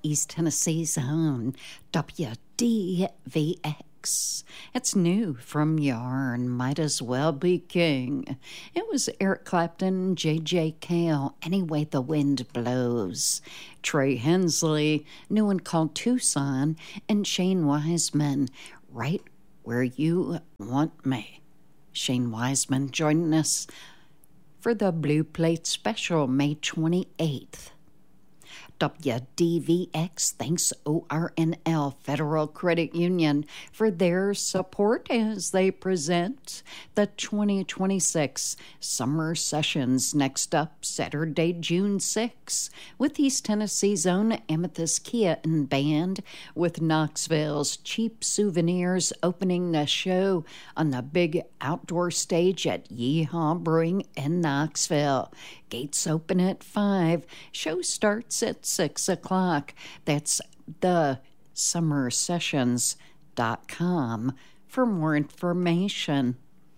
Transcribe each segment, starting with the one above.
East Tennessee's own WDVX. It's new from Yarn, might as well be king. It was Eric Clapton, J.J. Cale, Any Way the Wind Blows. Trey Hensley, new one called Tucson, and Shane Wiseman, Right Where You Want Me. Shane Wiseman joining us for the Blue Plate Special, May 28th. WDVX thanks ORNL Federal Credit Union for their support as they present the 2026 Summer Sessions. Next up, Saturday, June 6, with East Tennessee's own Amethyst Kia and Band, with Knoxville's Cheap Souvenirs opening the show on the big outdoor stage at Yeehaw Brewing in Knoxville. Gates open at 5. Show starts at 6 o'clock. That's thesummersessions.com for more information.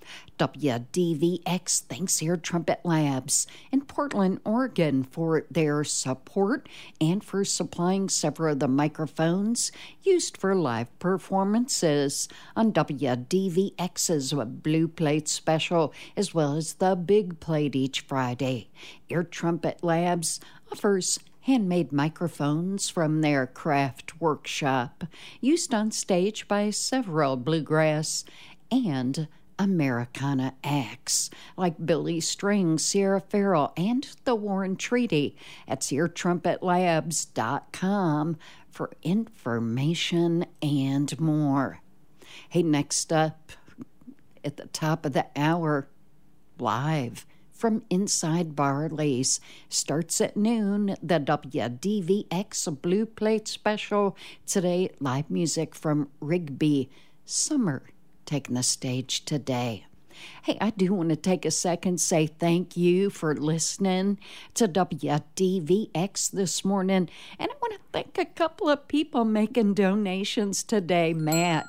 WDVX thanks Air Trumpet Labs in Portland, Oregon for their support and for supplying several of the microphones used for live performances on WDVX's Blue Plate Special, as well as the Big Plate each Friday. Air Trumpet Labs offers handmade microphones from their craft workshop, used on stage by several bluegrass and Americana acts like Billy String, Sierra Farrell, and the Warren Treaty at SearTrumpetLabs.com for information and more. Hey, next up at the top of the hour, live from Inside Barley's, starts at noon, the WDVX Blue Plate Special. Today, live music from Rigby Summer taking the stage today. Hey, I do want to take a second, say thank you for listening to WDVX this morning. And I want to thank a couple of people making donations today. Matt,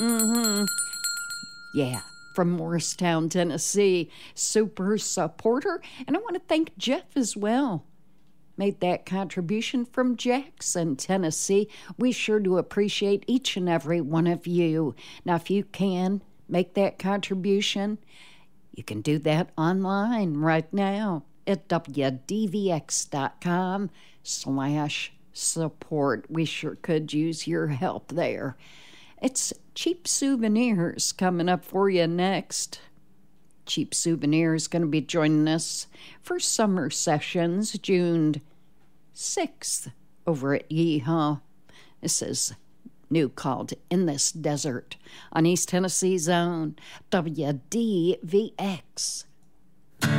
yeah, from Morristown, Tennessee, super supporter. And I want to thank Jeff as well. Made that contribution from Jackson, Tennessee. We sure do appreciate each and every one of you. Now, if you can make that contribution, you can do that online right now at wdvx.com/support. We sure could use your help there. It's Cheap Souvenirs coming up for you next. Cheap Souvenirs going to be joining us for Summer Sessions, June 6th, over at Yeehaw. This is new, called In This Desert, on East Tennessee's own WDVX.